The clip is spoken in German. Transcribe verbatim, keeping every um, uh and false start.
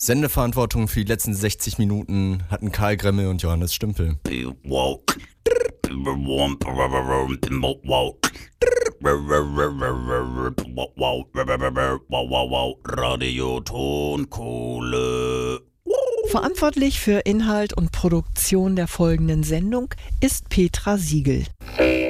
Sendeverantwortung für die letzten sechzig Minuten hatten Karl Gremmel und Johannes Stümpel. Radio Tonkohle. Verantwortlich für Inhalt und Produktion der folgenden Sendung ist Petra Siegel.